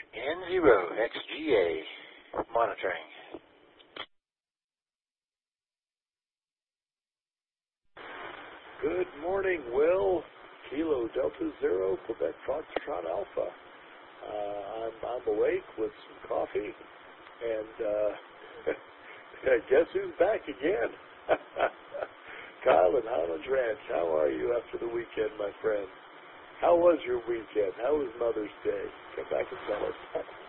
N0XGA monitoring. Good morning, Will. Kilo Delta Zero, Quebec Foxtrot Alpha. I'm awake with some coffee, and guess who's back again? Kyle at Highlands Ranch. How are you after the weekend, my friend? How was your weekend? How was Mother's Day? Come back and tell us.